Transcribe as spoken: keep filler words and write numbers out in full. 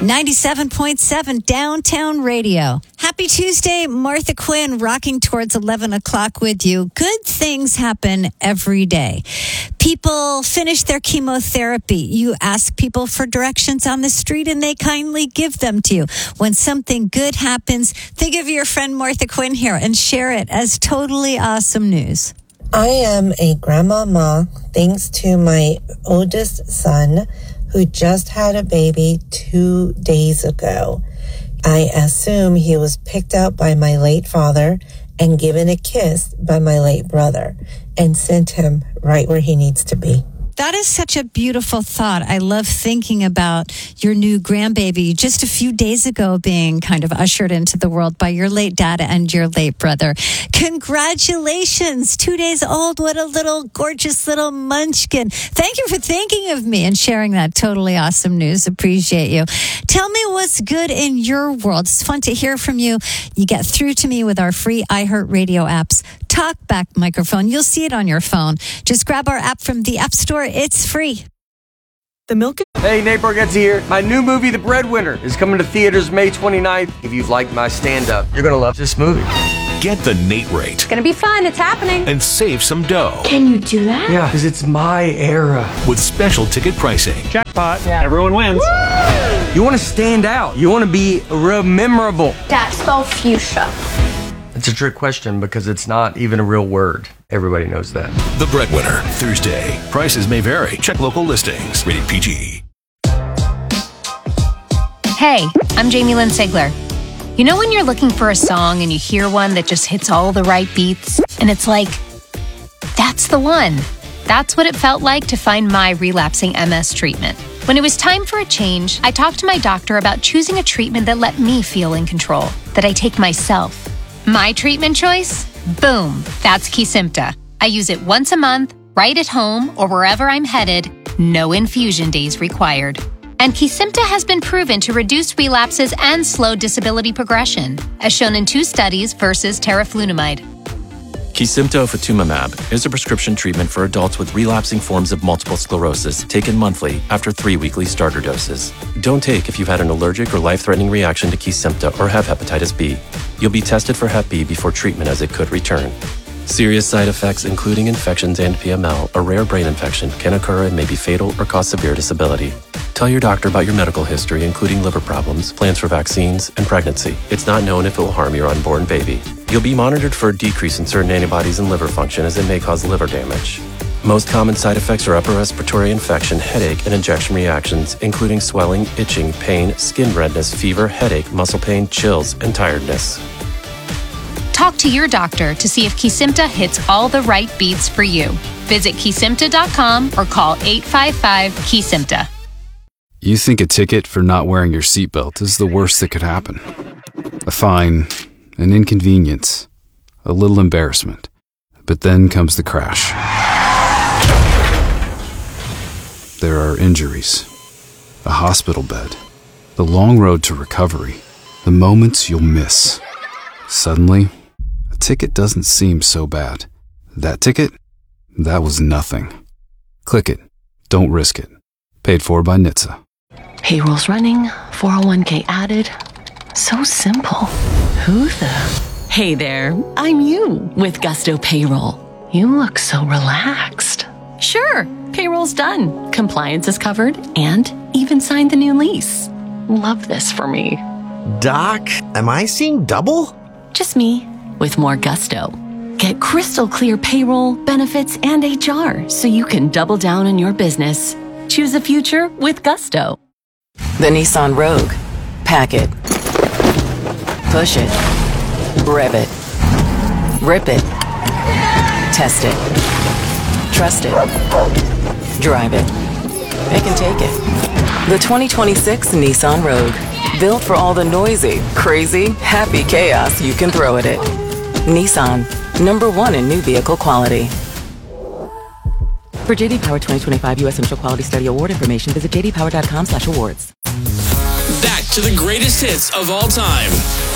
ninety-seven point seven Downtown Radio. Happy Tuesday, Martha Quinn, rocking towards eleven o'clock with you. Good things happen every day. People finish their chemotherapy. You ask people for directions on the street and they kindly give them to you. When something good happens, think of your friend Martha Quinn here and share it as totally awesome news. I am a grandmama thanks to my oldest son who just had a baby two days ago. I assume he was picked up by my late father and given a kiss by my late brother and sent him right where he needs to be. That is such a beautiful thought. I love thinking about your new grandbaby just a few days ago being kind of ushered into the world by your late dad and your late brother. Congratulations. Two days old. What a little gorgeous little munchkin. Thank you for thinking of me and sharing that totally awesome news. Appreciate you. Tell me what's good in your world. It's fun to hear from you. You get through to me with our free iHeartRadio apps. Talkback microphone. You'll see it on your phone. Just grab our app from the App Store. It's free. The milk. Hey, Nate Bargatze here. My new movie, The Breadwinner, is coming to theaters May twenty-ninth. If you've liked my stand-up, you're going to love this movie. Get the Nate rate. It's gonna be fun. It's happening. And save some dough. Can you do that? Yeah, because it's my era. With special ticket pricing. Jackpot. Yeah. Everyone wins. Woo! You want to stand out. You want to be memorable. Dad, spell fuchsia. It's a trick question because it's not even a real word. Everybody knows that. The Breadwinner, Thursday. Prices may vary. Check local listings. Rated P G. Hey, I'm Jamie Lynn Sigler. You know when you're looking for a song and you hear one that just hits all the right beats? And it's like, that's the one. That's what it felt like to find my relapsing M S treatment. When it was time for a change, I talked to my doctor about choosing a treatment that let me feel in control, that I take myself. My treatment choice? Boom, that's Kesimpta. I use it once a month, right at home or wherever I'm headed, no infusion days required. And Kesimpta has been proven to reduce relapses and slow disability progression, as shown in two studies versus teriflunomide. Kesimpta ofatumumab is a prescription treatment for adults with relapsing forms of multiple sclerosis taken monthly after three weekly starter doses. Don't take if you've had an allergic or life-threatening reaction to Kesimpta or have hepatitis B. You'll be tested for Hep B before treatment as it could return. Serious side effects, including infections and P M L, a rare brain infection, can occur and may be fatal or cause severe disability. Tell your doctor about your medical history, including liver problems, plans for vaccines, and pregnancy. It's not known if it will harm your unborn baby. You'll be monitored for a decrease in certain antibodies and liver function as it may cause liver damage. Most common side effects are upper respiratory infection, headache, and injection reactions, including swelling, itching, pain, skin redness, fever, headache, muscle pain, chills, and tiredness. Talk to your doctor to see if Kesimpta hits all the right beats for you. Visit Kesimpta dot com or call eight five five, Kesimpta. You think a ticket for not wearing your seatbelt is the worst that could happen. A fine, an inconvenience, a little embarrassment. But then comes the crash. There are injuries, a hospital bed, the long road to recovery, the moments you'll miss. Suddenly, a ticket doesn't seem so bad. That ticket? That was nothing. Click it. Don't risk it. Paid for by N H T S A. Payroll's running, four oh one k added. So simple. Who the? Hey there, I'm you with Gusto Payroll. You look so relaxed. Sure, payroll's done. Compliance is covered and even signed the new lease. Love this for me. Doc, am I seeing double? Just me with more gusto. Get crystal clear payroll, benefits, and H R so you can double down on your business. Choose a future with gusto. The Nissan Rogue. Pack it. Push it. Rev it. Rip it. Test it. Trust it. Drive it. It can take it. The twenty twenty-six Nissan Rogue. Built for all the noisy, crazy, happy chaos you can throw at it. Nissan. Number one in new vehicle quality. For J D Power twenty twenty-five U S Initial Quality Study Award information, visit j d power dot com slash awards. Back to the greatest hits of all time.